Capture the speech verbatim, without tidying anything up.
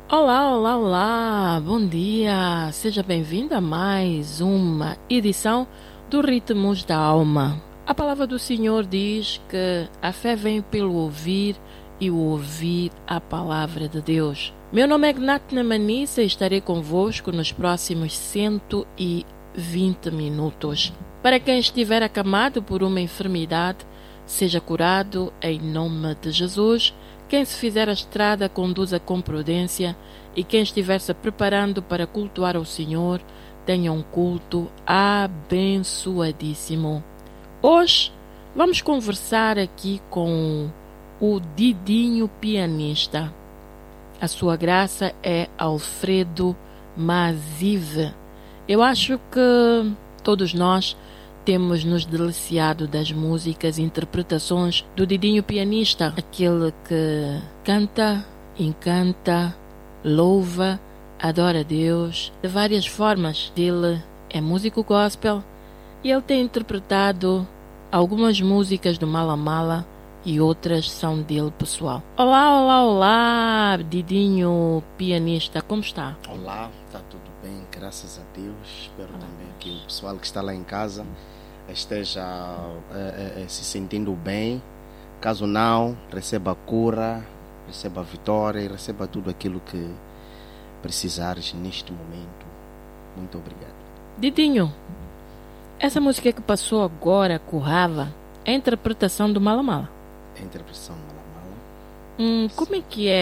Olá, olá, olá, bom dia, seja bem-vindo a mais uma edição do Ritmos da Alma. A palavra do Senhor diz que a fé vem pelo ouvir e o ouvir a palavra de Deus. Meu nome é Gnat Namanissa e estarei convosco nos próximos cento e vinte minutos. Para quem estiver acamado por uma enfermidade, seja curado em nome de Jesus. Quem se fizer a estrada, conduza com prudência, e quem estiver se preparando para cultuar ao Senhor, tenha um culto abençoadíssimo. Hoje vamos conversar aqui com o Didinho pianista. A sua graça é Alfredo Mazive. Eu acho que todos nós temos nos deliciado das músicas e interpretações do Didinho pianista, aquele que canta, encanta, louva, adora a Deus de várias formas. Ele é músico gospel e ele tem interpretado algumas músicas do Mala Mala e outras são dele pessoal. Olá, olá, olá, Didinho pianista, como está? Olá, está tudo bem, graças a Deus. Espero olá, também que o pessoal que está lá em casa esteja é, é, se sentindo bem. Caso não, receba a cura, receba a vitória e receba tudo aquilo que precisares neste momento. Muito obrigado. Didinho, essa música que passou agora, Currava, é a interpretação do Mala Mala. É a interpretação do Mala Mala. Hum, como é que é